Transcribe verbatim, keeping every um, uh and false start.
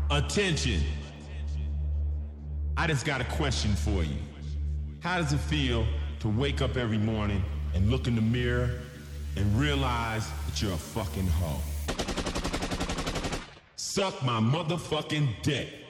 Attention. I just got a question for you. How does it feel to wake up every morning and look in the mirror and realize that you're a fucking hoe? Suck my motherfucking dick.